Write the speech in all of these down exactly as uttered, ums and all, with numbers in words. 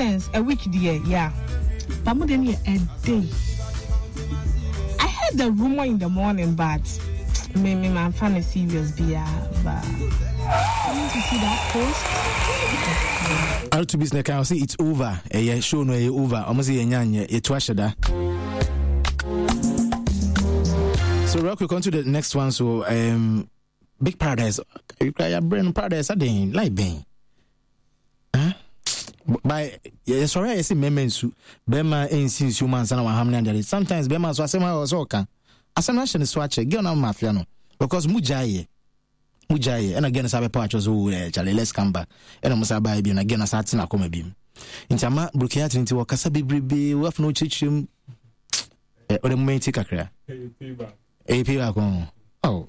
instance, a week there, yeah. But more than a day. I heard the rumor in the morning, but maybe my fan is serious, beer. But I need to see that post. Out to business, I see it's over. A year show no over. Almost a year, a twashada. So, real quick, on to the next one. So, um, Big Paradise. You cry your brain Paradise, I didn't like being. Huh? By yeah, sorry, I see Memensu. Bema ain't since humans and our hamnan. Sometimes Bema so I say my was okay. As a nation swatch, get on mafia no. Because Mujaye. Mujaye. And again, as I patch was who Charlie, let's come back. And I must have been again as I think come beam. In Tama, Brukiat into a Casabi Bribi, we have no chichim. Or the main take a crack. A P R. Oh.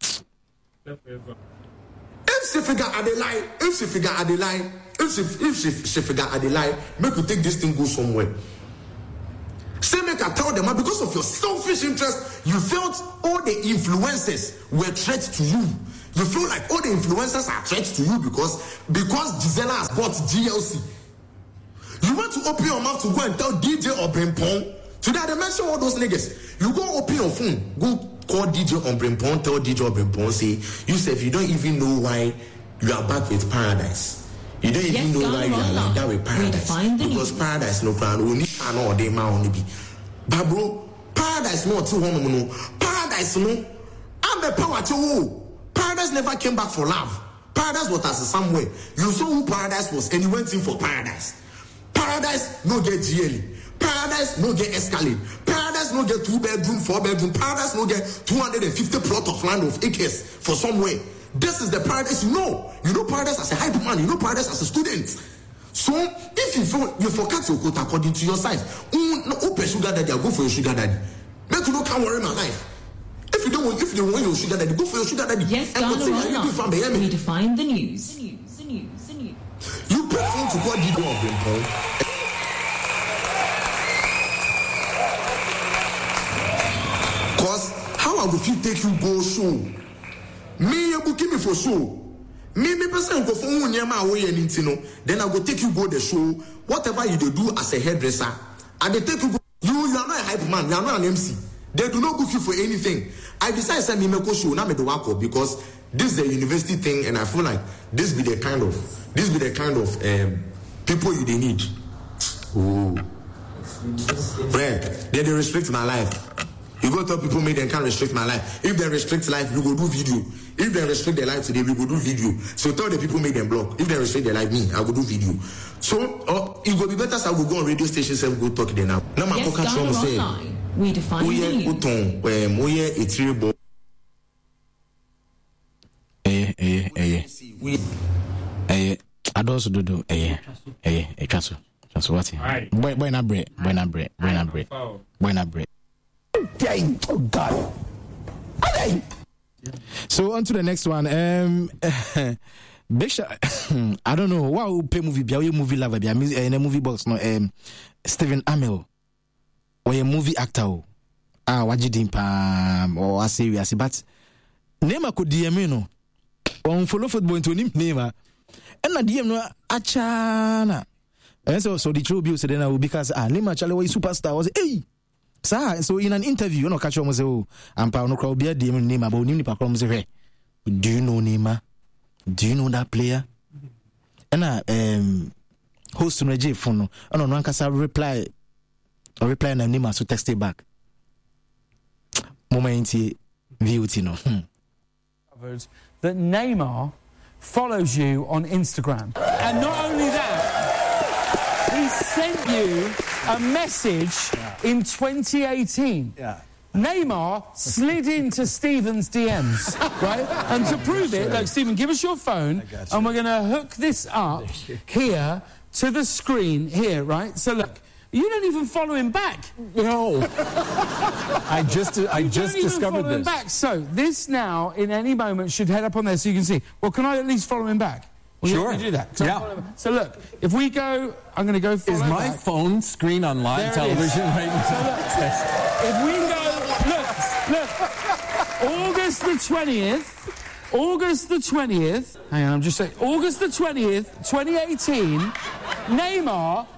If she figure at the line, if she figure at the line, if she if she, she figure at the line, make you take this thing go somewhere. Say make I tell them because of your selfish interest, you felt all the influencers were threats to you. You feel like all the influencers are threats to you because because Gisela has bought G L C. You want to open your mouth to go and tell D J Obrempong. Today they mention all those niggas. You go open your phone, go call D J Obrempong, tell D J Obrempong, say, Yusuf, you don't even know why you are back with Paradise. You don't even yes, know why you are like that with Paradise. Because Paradise no plan, we need to know they might only be. But bro, Paradise no too one no. Paradise no. I'm the power to who. Paradise never came back for love. Paradise was as somewhere. You saw who Paradise was and you went in for Paradise. Paradise no get G L E. Paradise no get Escalade. Paradise no get two bedroom, four bedroom. Paradise no get two hundred fifty plot of land of acres for somewhere. This is the Paradise you know. You know Paradise as a hype man. You know Paradise as a student. So if you feel, you forecast your quote according to your size. Mm, no, open sugar daddy, I'll go for your sugar daddy. Make you no can't worry my life. If you don't want, if you don't want your sugar daddy, go for your sugar daddy. Yes, and Ghana right now. We define the news. The news, the news, the news. You prefer to go D J of them, Paul. Cause how I will feel take you go show? Me you book me for show. Me me person go for one year my way and no. Then I go take you go the show. Whatever you do as a hairdresser, and they take you go. You you are not a hype man. You are not an M C. They do not book you for anything. I decided to me make a show now me do work because this is a university thing, and I feel like this be the kind of this be the kind of um, people you they need. Ooh, Brad, they they restrict my life. You go tell people, me they can't restrict my life. If they restrict life, you go do video. If they restrict their life today, we go do video. So tell the people, make them block. If they restrict their life, me, I will do video. So uh, it will be better. So I will go on radio stations and go talk to them now. Now my yes, podcast from say, we define the news. Eh, eh, eh, eh. I don't do do. Eh, eh, eh. Chaso, chaso. What? Boy, boy, na bread, boy, na bread, boy, na bread, boy, na bread. Oh God. Okay. So on to the next one. Um, Big Shot. I don't know. Wow, pay movie. Be a movie lover. Be a in a movie box. No. Um, Stephen Amell. Or a movie actor. Ah, what you think? Um, or I say we are. But name I could D M you know. On follow football into name name. And na D M no achana. And so so the true view said then I will because ah name actually was superstar was hey. Sir, so in an interview, you know, catch on say, oh, I'm proud no crowd be a name about Nimi Pacrom say, do you know Nima? Do you know that player? And I um host on a J phone, and on one cassa reply or reply and Nima so text it back. Moment view no. That Neymar follows you on Instagram. And not only that, he sent you a message yeah. in twenty eighteen. Yeah. Neymar slid into Stephen's D Ms, right? And to prove it, look, Stephen, give us your phone, you. and we're going to hook this up here to the screen here, right? So look, you don't even follow him back. No. I just I you just don't even discovered follow this. Him back. So this now, in any moment, should head up on there so you can see. Well, can I at least follow him back? Well, sure. You do that. Yeah. So look, if we go, I'm going to go follow Is my back. phone screen on live there television right now? So look, if we go, look, look, August the twentieth, August the twentieth, hang on, I'm just saying, August the twentieth, twenty eighteen, Neymar